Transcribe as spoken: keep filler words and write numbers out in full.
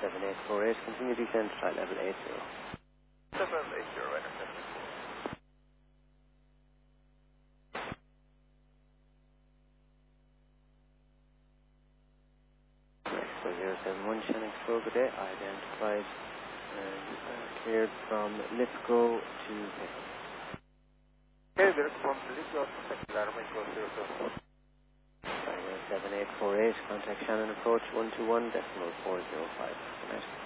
seven eight four eight, continue descent, flight level eight zero. seven eight zero, right, okay. So zero seven one, Shannon Control, good day. Identified and uh, cleared from Lithgow to Pickle. Okay, we're from Lithgow to Pickle, Airman Code zero seven one. seven eight four eight, contact Shannon approach one two one decimal four zero five.